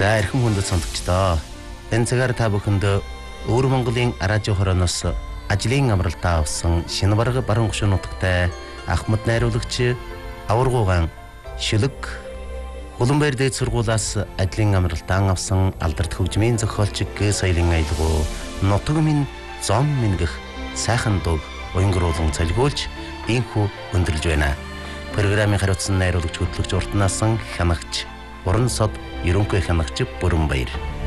За эрхэм хүндэт сонсогчдоо. Энэ цагаар та бүхэнд Өвөр Монголын радио хорооноос ажлын амралтаа авсан шинэ бараг баруун гушуун нутагтай Ахмад найруулагч аваргуугаан шүлэг Улаанбаяр дээд сургуулиас ажлын амралтаа авсан алдарт хөгжмийн зохиолч Г соёлын аялгуу нутаг минь зом минь гэх сайхан дуу уянгруулан цалгиулж инхүү өндөрлж байна. Программын хариуцсан найруулагч хөтлөгч урт насан хянагч Уран сод ерөнхий хянагч Бүрэнбаяр.